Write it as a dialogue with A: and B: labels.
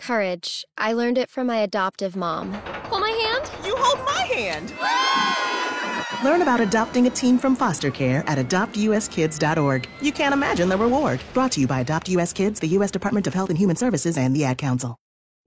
A: Courage. I learned it from my adoptive mom. Hold my hand?
B: You hold my hand!
C: Learn about adopting a teen from foster care at adoptuskids.org. You can't imagine the reward. Brought to you by Adopt US Kids, the U.S. Department of Health and Human Services, and the Ad Council.